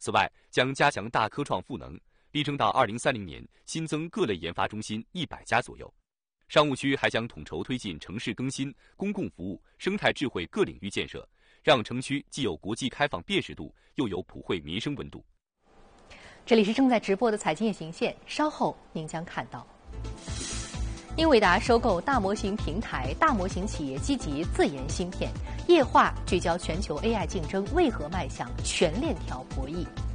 此外，将加强大科创赋能，力争到2030年新增各类研发中心100家左右。商务区还将统筹推进城市更新、公共服务、生态智慧各领域建设，让城区既有国际开放辨识度，又有普惠民生温度。 这里是正在直播的财经夜行线，稍后您将看到。英伟达收购大模型平台，大模型企业积极自研芯片，液化聚焦全球 AI 竞争为何迈向全链条博弈？